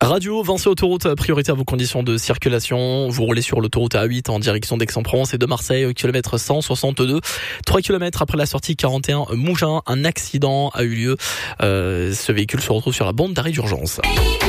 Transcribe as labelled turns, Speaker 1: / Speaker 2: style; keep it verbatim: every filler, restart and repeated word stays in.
Speaker 1: Radio, Vinci Autoroute, priorité à vos conditions de circulation. Vous roulez sur l'autoroute A huit en direction d'Aix-en-Provence et de Marseille au kilomètre cent soixante-deux. trois kilomètres après la sortie quarante et un Mougins, un accident a eu lieu. Euh, ce véhicule se retrouve sur la bande d'arrêt d'urgence.